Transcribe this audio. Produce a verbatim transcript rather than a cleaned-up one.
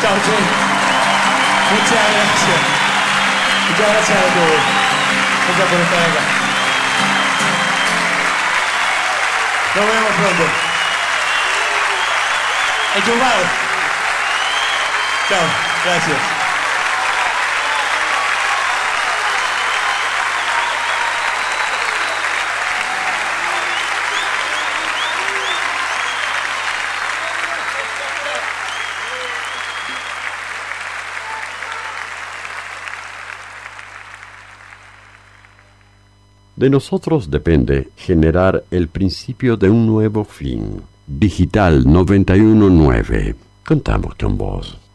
Chao, che. Muchas gracias. Muchas gracias a todos. Gracias por estar acá. Nos vemos pronto. Enchufado. Chao. Gracias. De nosotros depende generar el principio de un nuevo fin. Digital noventa y uno punto nueve. Contamos con vos.